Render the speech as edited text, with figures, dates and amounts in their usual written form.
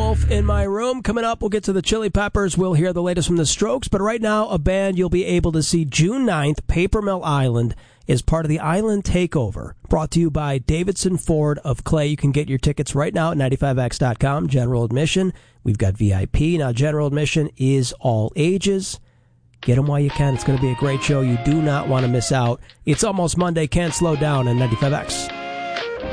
Wolf in My Room. Coming up, we'll get to the Chili Peppers. We'll hear the latest from the Strokes. But right now, a band you'll be able to see June 9th, Paper Mill Island, is part of the Island Takeover. Brought to you by Davidson Ford of Clay. You can get your tickets right now at 95x.com. General admission. We've got VIP. Now, general admission is all ages. Get them while you can. It's going to be a great show. You do not want to miss out. It's almost Monday. Can't slow down on 95X.